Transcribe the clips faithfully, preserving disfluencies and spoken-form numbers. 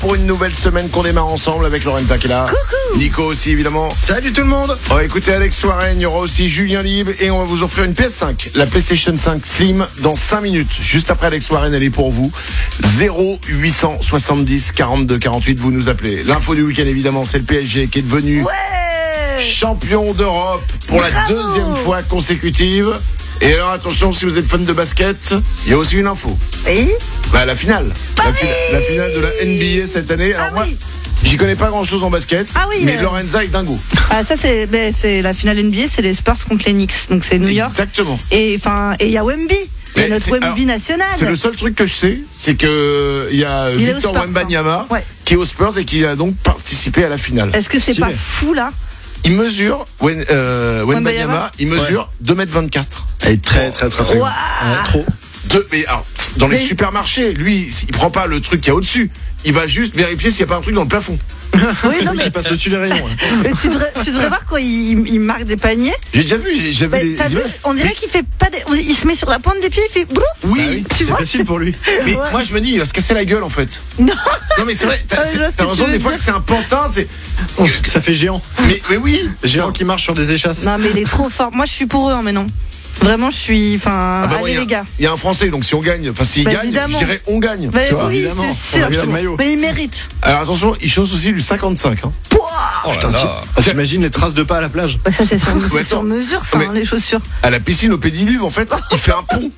pour une nouvelle semaine qu'on démarre ensemble avec Lorenza qui est là. Coucou. Nico aussi évidemment. Salut tout le monde. On va écouter Alex Warren, il y aura aussi Julien Libre et on va vous offrir une P S cinq, la PlayStation cinq Slim dans cinq minutes. Juste après Alex Warren, elle est pour vous. zéro huit cent soixante-dix quarante-deux quarante-huit, vous nous appelez. L'info du week-end évidemment, c'est le P S G qui est devenu Ouais. champion d'Europe pour Bravo. la deuxième fois consécutive. Et alors attention, si vous êtes fan de basket, il y a aussi une info. Oui. Bah la finale, Ah la, oui. fina- la finale de la N B A cette année. Alors Ah moi, oui. j'y connais pas grand chose en basket, Ah oui, mais euh. Lorenza est dingo. Ah, ça c'est ben, c'est la finale N B A, c'est les Spurs contre les Knicks, donc c'est New York. Exactement. Et enfin et il y a Wemby, il y a Mais notre c'est- Wemby alors, national. C'est le seul truc que je sais, c'est que il y a Il est aux Victor Spurs, Wembanyama hein. Ouais. qui est aux Spurs et qui a donc participé à la finale. Est-ce que c'est Stylé. pas fou là? Il mesure Wen, euh, Wembanyama, Wembanyama il mesure deux mètres vingt-quatre. Elle est très très très très Waouh. grande. Ouais, trop. Deux, mais alors, dans les Mais- supermarchés, lui, il prend pas le truc qu'il y a au-dessus. Il va juste vérifier s'il n'y a pas un truc dans le plafond. Oui, non Qui mais, passe au-dessus des rayons. hein. mais tu, devrais, tu devrais voir quand il, il marque des paniers. J'ai déjà vu, j'ai- j'avais Ben, des t'as vu, images. on dirait qu'il fait pas des, il se met sur la pointe des pieds, il fait brou. Oui, Ah oui, tu c'est vois, facile pour lui. mais Ouais. moi je me dis, il va se casser la gueule en fait. Non. Non mais c'est vrai, t'as Ouais, c'est- je vois ce t'as que raison, tu veux des fois dire. que c'est un pantin, c'est. Ça fait géant. Mais, mais oui, Géant qui marche sur des échasses. Non mais il est trop fort. Moi je suis pour eux hein, mais non. Vraiment je suis, enfin, Ah bah, moi, allez il y a- les gars. Il y a un Français, donc si on gagne, enfin s'il Bah, gagne, évidemment. je dirais on gagne. Ben tu vois. oui, évidemment. c'est On a sûr. bien le maillot. Mais il mérite. Alors attention, il chose aussi du cinquante-cinq. Hein. Oh, putain, t'im- ah, t'imagines les traces de pas à la plage. Bah, ça c'est sur, c'est Ouais, sur attends. mesure ça, Mais- hein, les chaussures. À la piscine au Pédiluve, en fait, il fait un pont.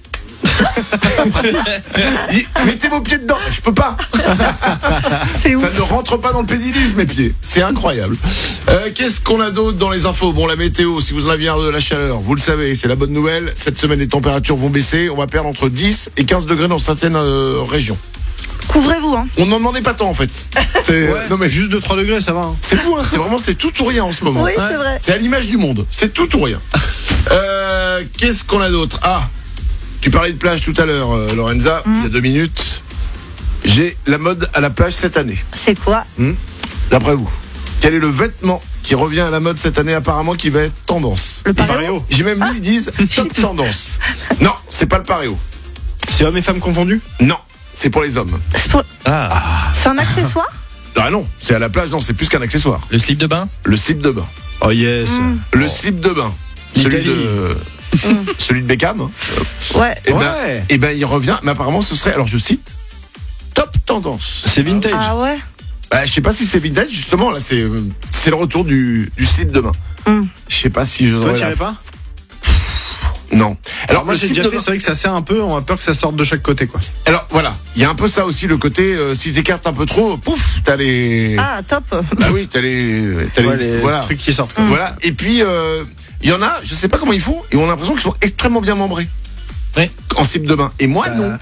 Il dit, mettez vos pieds dedans. Je peux pas. C'est Ça ouf. ne rentre pas dans le pédiluve, mes pieds. C'est incroyable. Euh, Qu'est-ce qu'on a d'autre dans les infos? Bon, la météo, si vous en aviez de la chaleur, vous le savez, c'est la bonne nouvelle. Cette semaine, les températures vont baisser. On va perdre entre dix et quinze degrés dans certaines euh, régions. Couvrez-vous hein. On n'en demandait pas tant, en fait. C'est Ouais. non, mais Juste de trois degrés, ça va. hein. c'est fou, hein, c'est vraiment c'est tout ou rien en ce moment. Oui c'est vrai. C'est à l'image du monde. C'est tout ou rien. Euh, Qu'est-ce qu'on a d'autre? Ah, tu parlais de plage tout à l'heure, euh, Lorenza, il y a deux minutes. J'ai la mode à la plage cette année. C'est quoi? D'après vous, quel est le vêtement qui revient à la mode cette année apparemment qui va être tendance? Le Le paréo. paréo. J'ai même lu, ils disent top tendance. Non, c'est pas le paréo. C'est hommes et femmes confondus. Non, c'est pour les hommes. C'est pour- Ah, c'est un accessoire? Ah non, c'est à la plage, non, c'est plus qu'un accessoire. le slip de bain. Le slip de bain. Oh yes. Mm. Le slip de bain. Celui L'Italie. de, celui de Beckham. hein. Ouais. Eh ben, Ouais. eh ben, il revient, mais apparemment ce serait, alors je cite, top tendance. C'est vintage. Ah ouais. Bah, je sais pas si c'est vintage, justement, là, c'est, euh, c'est le retour du, du slip de bain. Hum. Je sais pas si je. Toi, la- t'irais pas? Non. Alors, Moi, le j'ai slip déjà de fait. bain- C'est vrai que ça sert un peu. On a peur que ça sorte de chaque côté, quoi. Alors, voilà. Il y a un peu ça aussi, le côté, euh, si t'écartes un peu trop, pouf, t'as les. Ah top. Bah oui, t'as les. T'as Ouais, les, les voilà. trucs qui sortent. Quoi. Voilà. Et puis, euh, il y en a, je sais pas comment ils font, et on a l'impression qu'ils sont extrêmement bien membrés. Ouais. En slip de bain. Et moi, Euh, non.